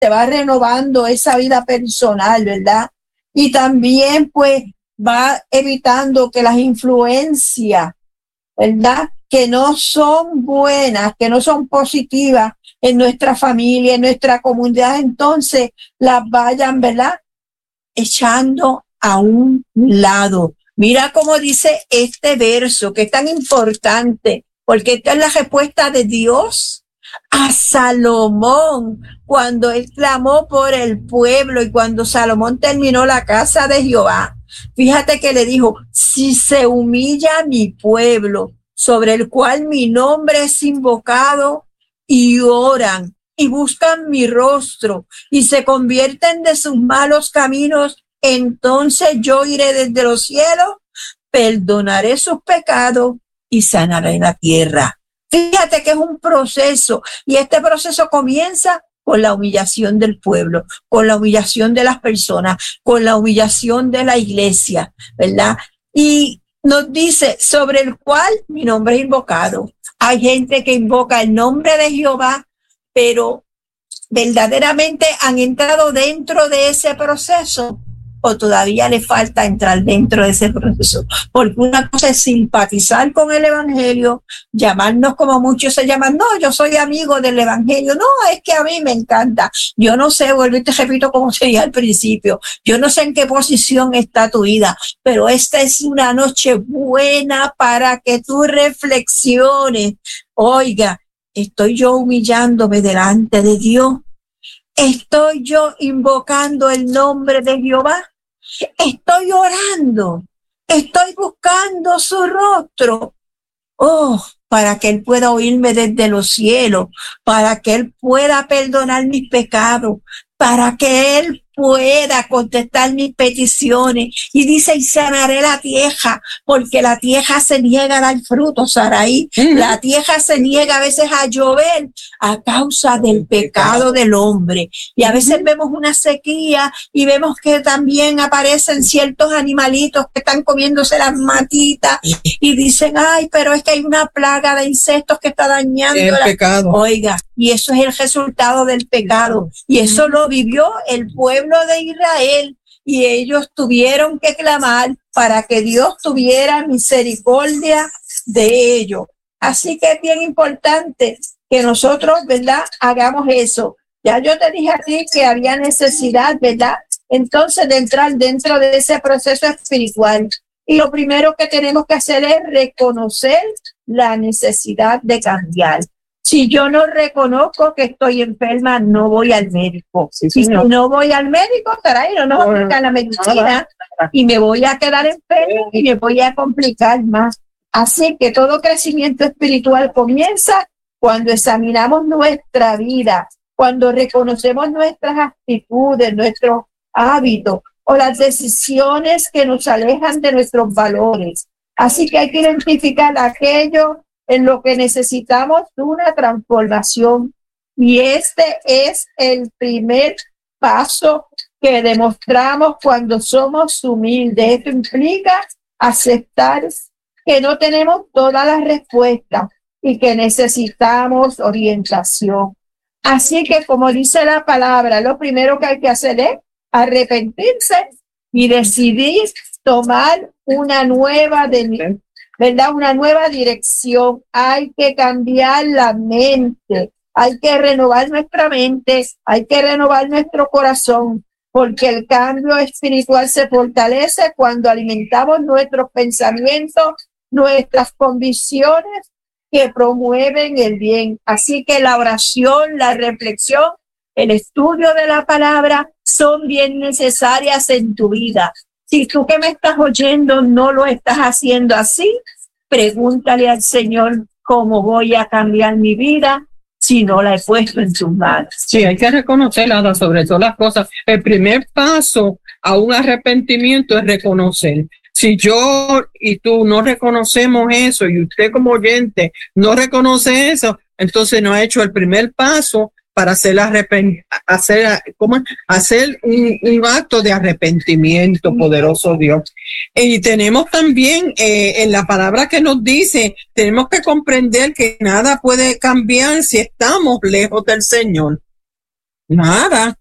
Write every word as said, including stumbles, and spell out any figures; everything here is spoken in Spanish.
te va renovando esa vida personal, ¿verdad? Y también pues va evitando que las influencias, ¿verdad?, que no son buenas, que no son positivas en nuestra familia, en nuestra comunidad, entonces las vayan, ¿verdad?, echando a un lado. Mira cómo dice este verso, que es tan importante, porque esta es la respuesta de Dios a Salomón cuando él clamó por el pueblo y cuando Salomón terminó la casa de Jehová. Fíjate que le dijo, si se humilla mi pueblo, sobre el cual mi nombre es invocado, y oran y buscan mi rostro y se convierten de sus malos caminos, entonces yo iré desde los cielos, perdonaré sus pecados y sanaré la tierra. Fíjate que es un proceso y este proceso comienza con la humillación del pueblo, con la humillación de las personas, con la humillación de la iglesia, ¿verdad? Y nos dice, sobre el cual mi nombre es invocado. Hay gente que invoca el nombre de Jehová, pero verdaderamente han entrado dentro de ese proceso o todavía le falta entrar dentro de ese proceso, porque una cosa es simpatizar con el evangelio, llamarnos como muchos se llaman, no, yo soy amigo del evangelio, no, es que a mí me encanta, yo no sé, vuelvo y te repito como sería al principio, yo no sé en qué posición está tu vida, pero esta es una noche buena para que tú reflexiones. Oiga, ¿estoy yo humillándome delante de Dios? ¿Estoy yo invocando el nombre de Jehová? ¿Estoy orando? ¿Estoy buscando su rostro? Oh, para que Él pueda oírme desde los cielos, para que Él pueda perdonar mis pecados, para que Él pueda contestar mis peticiones. Y dice, y sanaré la tierra, porque la tierra se niega a dar fruto, Saraí. Uh-huh. La tierra se niega a veces a llover a causa del pecado del hombre. Y a veces uh-huh. vemos una sequía y vemos que también aparecen ciertos animalitos que están comiéndose las matitas y dicen, ay, pero es que hay una plaga de insectos que está dañando el la... pecado. Oiga, y eso es el resultado del pecado. Y eso uh-huh. lo vivió el pueblo de Israel y ellos tuvieron que clamar para que Dios tuviera misericordia de ellos. Así que es bien importante que nosotros, ¿verdad?, hagamos eso. Ya yo te dije a ti que había necesidad, ¿verdad?, entonces de entrar dentro de ese proceso espiritual. Y lo primero que tenemos que hacer es reconocer la necesidad de cambiar. Si yo no reconozco que estoy enferma, no voy al médico. Sí, y si no voy al médico, caray, no nos aplican la medicina y me voy a quedar enferma y me voy a complicar más. Así que todo crecimiento espiritual comienza cuando examinamos nuestra vida, cuando reconocemos nuestras actitudes, nuestros hábitos o las decisiones que nos alejan de nuestros valores. Así que hay que identificar aquello en lo que necesitamos una transformación. Y este es el primer paso que demostramos cuando somos humildes. Esto implica aceptar que no tenemos todas las respuestas y que necesitamos orientación. Así que, como dice la palabra, lo primero que hay que hacer es arrepentirse y decidir tomar una nueva de ¿verdad? Una nueva dirección. Hay que cambiar la mente, hay que renovar nuestra mente, hay que renovar nuestro corazón, porque el cambio espiritual se fortalece cuando alimentamos nuestros pensamientos, nuestras convicciones que promueven el bien. Así que la oración, la reflexión, el estudio de la palabra son bien necesarias en tu vida. Si tú que me estás oyendo no lo estás haciendo así, pregúntale al Señor cómo voy a cambiar mi vida si no la he puesto en sus manos. Sí, hay que reconocerla sobre todas las cosas. El primer paso a un arrepentimiento es reconocer. Si yo y tú no reconocemos eso y usted como oyente no reconoce eso, entonces no ha hecho el primer paso para hacer, arrepent- hacer, ¿cómo? hacer un, un acto de arrepentimiento, poderoso Dios. Y tenemos también eh, en la palabra que nos dice, tenemos que comprender que nada puede cambiar si estamos lejos del Señor. Nada.